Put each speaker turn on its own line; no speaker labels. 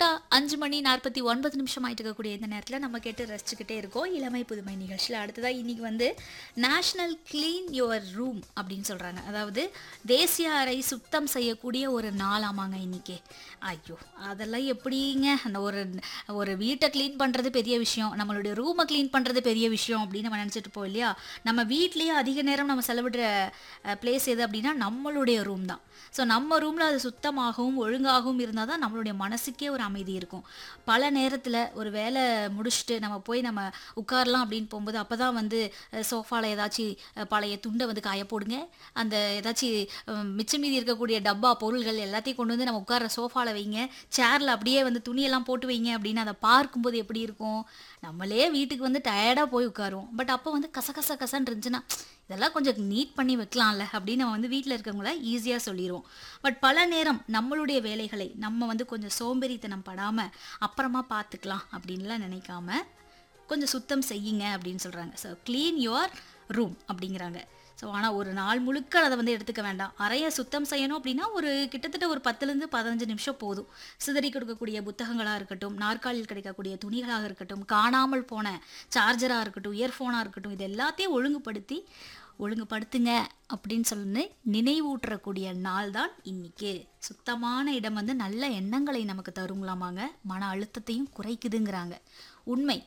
கரெக்டா 5:49 ஆயிட்டு இருக்கக்கூடிய இந்த நேரத்தில் நம்ம கேட்டு ரசிச்சுக்கிட்டே இருக்கோம் இளமை புதுமை நிகழ்ச்சியில். அடுத்ததாக இன்னைக்கு வந்து நேஷ்னல் கிளீன் யுவர் ரூம் அப்படின்னு சொல்கிறாங்க. அதாவது தேசிய அறை சுத்தம் செய்யக்கூடிய ஒரு நாள் ஆமாங்க இன்னைக்கு. ஐயோ அதெல்லாம் எப்படிங்க, அந்த ஒரு ஒரு வீட்டை க்ளீன் பண்ணுறது பெரிய விஷயம், நம்மளுடைய ரூமை க்ளீன் பண்ணுறது பெரிய விஷயம் அப்படின்னு நம்ம நினச்சிட்டு இருப்போம் இல்லையா. நம்ம வீட்லேயே அதிக நேரம் நம்ம செலவிடுற பிளேஸ் எது அப்படின்னா நம்மளுடைய ரூம் தான். ஸோ நம்ம ரூமில் அது சுத்தமாகவும் ஒழுங்காகவும் இருந்தால் தான் நம்மளுடைய மனசுக்கே ஒரு அமைதி இருக்கும். பல நேரத்தில் ஒரு வேலை முடிச்சுட்டு நம்ம போய் நம்ம உட்காரலாம் அப்படின்னு போகும்போது அப்போ தான் வந்து சோஃபாவில் ஏதாச்சும் பழைய துண்டை வந்து காய போடுங்க, அந்த ஏதாச்சும் மிச்சம் மீதி இருக்கக்கூடிய டப்பா பொருள்கள் எல்லாத்தையும் கொண்டு வந்து நம்ம உட்கார சோஃபாவில் வைங்க, சேரில் அப்படியே வந்து துணியெல்லாம் போட்டு வைங்க அப்படின்னு அதை பார்க்கும்போது எப்படி இருக்கும். நம்மளே வீட்டுக்கு வந்து டயர்டாக போய் உட்காருவோம், பட் அப்போ வந்து கசன்னு இருந்துச்சுன்னா இதெல்லாம் கொஞ்சம் நீட் பண்ணி வைக்கலாம்ல அப்படின்னு நம்ம வந்து வீட்டில் இருக்கவங்கள ஈஸியாக சொல்லிடுவோம். பட் பல நேரம் நம்மளுடைய வேலைகளை நம்ம வந்து கொஞ்சம் சோம்பேறித்தனம் படாமல் அப்புறமா பார்த்துக்கலாம் அப்படின்லாம் நினைக்காம கொஞ்சம் சுத்தம் செய்யுங்க அப்படின்னு சொல்கிறாங்க. ஸோ க்ளீன் யுவர் ரூம் அப்படிங்கிறாங்க. ஸோ ஆனால் ஒரு நாள் முழுக்க அதை வந்து எடுத்துக்க வேண்டாம். அறையை சுத்தம் செய்யணும் அப்படின்னா ஒரு கிட்டத்தட்ட ஒரு 10லேருந்து 15 நிமிஷம் போதும். சிதறி கொடுக்கக்கூடிய புத்தகங்களாக இருக்கட்டும், நாற்காலியில் கிடைக்கக்கூடிய துணிகளாக இருக்கட்டும், காணாமல் போன சார்ஜராக இருக்கட்டும், இயர்ஃபோனாக இருக்கட்டும், இது எல்லாத்தையும் ஒழுங்குபடுத்துங்க அப்படின்னு சொல்லி நினைவூட்டுறக்கூடிய நாள் தான் இன்னைக்கு. சுத்தமான இடம் வந்து நல்ல எண்ணங்களை நமக்கு தருங்களாமாங்க, மன அழுத்தத்தையும் குறைக்குதுங்கிறாங்க. உண்மை.